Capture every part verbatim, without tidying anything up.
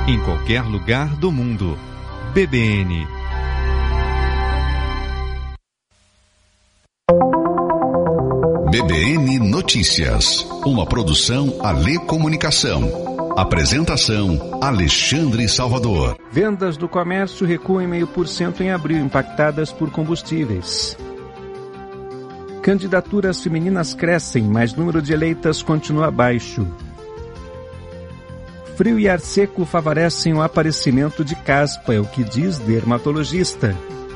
em qualquer lugar do mundo. B B N. B B N Notícias, uma produção Alê Comunicação. Apresentação Alexandre Salvador. Vendas do comércio recuam em meio por cento em abril, impactadas por combustíveis. Candidaturas femininas crescem, mas número de eleitas continua baixo. Frio e ar seco favorecem o aparecimento de caspa, é o que diz dermatologista.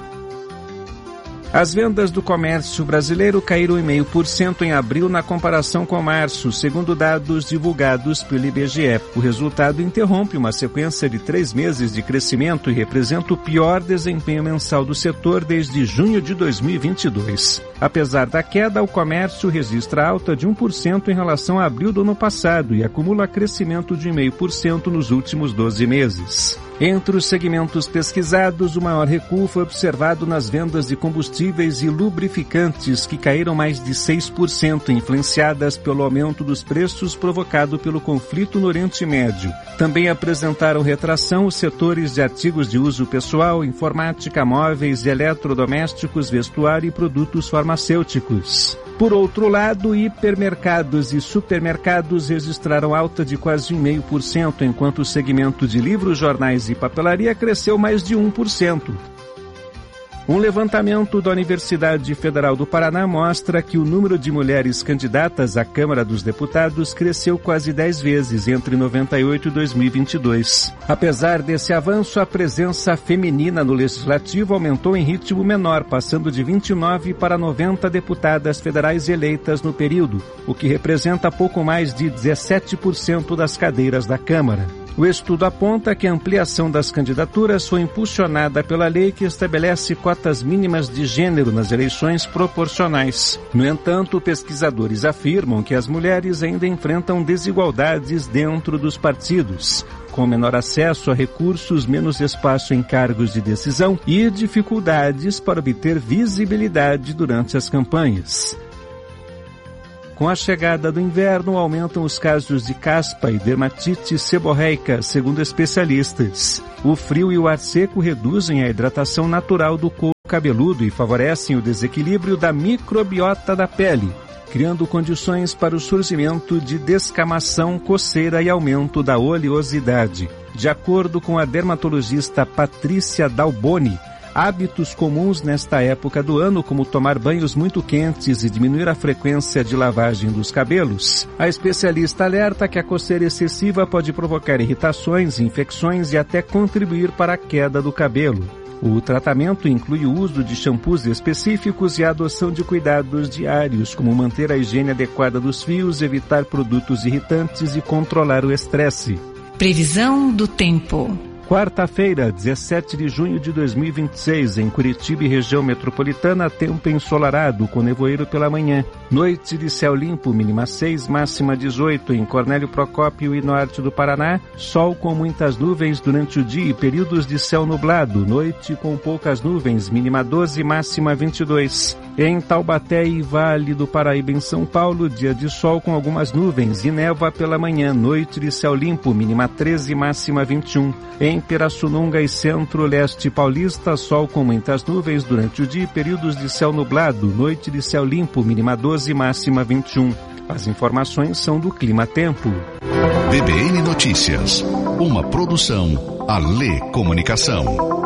As vendas do comércio brasileiro caíram em meio por cento em abril na comparação com março, segundo dados divulgados pelo I B G E. O resultado interrompe uma sequência de três meses de crescimento e representa o pior desempenho mensal do setor desde junho de dois mil e vinte e dois. Apesar da queda, o comércio registra alta de um por cento em relação a abril do ano passado e acumula crescimento de zero vírgula cinco por cento nos últimos doze meses. Entre os segmentos pesquisados, o maior recuo foi observado nas vendas de combustíveis e lubrificantes, que caíram mais de seis por cento, influenciadas pelo aumento dos preços provocado pelo conflito no Oriente Médio. Também apresentaram retração os setores de artigos de uso pessoal, informática, móveis, eletrodomésticos, vestuário e produtos farmacêuticos. Por outro lado, hipermercados e supermercados registraram alta de quase um vírgula cinco por cento, enquanto o segmento de livros, jornais e papelaria cresceu mais de um por cento. Um levantamento da Universidade Federal do Paraná mostra que o número de mulheres candidatas à Câmara dos Deputados cresceu quase dez vezes entre noventa e oito e dois mil e vinte e dois. Apesar desse avanço, a presença feminina no Legislativo aumentou em ritmo menor, passando de vinte e nove para noventa deputadas federais eleitas no período, o que representa pouco mais de dezessete por cento das cadeiras da Câmara. O estudo aponta que a ampliação das candidaturas foi impulsionada pela lei que estabelece cotas mínimas de gênero nas eleições proporcionais. No entanto, pesquisadores afirmam que as mulheres ainda enfrentam desigualdades dentro dos partidos, com menor acesso a recursos, menos espaço em cargos de decisão e dificuldades para obter visibilidade durante as campanhas. Com a chegada do inverno, aumentam os casos de caspa e dermatite seborreica, segundo especialistas. O frio e o ar seco reduzem a hidratação natural do couro cabeludo e favorecem o desequilíbrio da microbiota da pele, criando condições para o surgimento de descamação, coceira e aumento da oleosidade. De acordo com a dermatologista Patrícia Dalboni, hábitos comuns nesta época do ano, como tomar banhos muito quentes e diminuir a frequência de lavagem dos cabelos. A especialista alerta que a coceira excessiva pode provocar irritações, infecções e até contribuir para a queda do cabelo. O tratamento inclui o uso de shampoos específicos e a adoção de cuidados diários, como manter a higiene adequada dos fios, evitar produtos irritantes e controlar o estresse. Previsão do tempo. Quarta-feira, dezessete de junho de dois mil e vinte e seis, em Curitiba e região metropolitana, tempo ensolarado, com nevoeiro pela manhã. Noite de céu limpo, mínima seis, máxima dezoito. Em Cornélio Procópio e norte do Paraná, sol com muitas nuvens durante o dia e períodos de céu nublado. Noite com poucas nuvens, mínima doze, máxima vinte e dois. Em Taubaté e Vale do Paraíba, em São Paulo, dia de sol com algumas nuvens e névoa pela manhã. Noite de céu limpo, mínima treze, máxima vinte e um. Em Pirassununga e Centro-Leste Paulista, sol com muitas nuvens durante o dia e períodos de céu nublado. Noite de céu limpo, mínima doze, máxima vinte e um. As informações são do Clima Tempo. B B N Notícias, uma produção Alê Comunicação.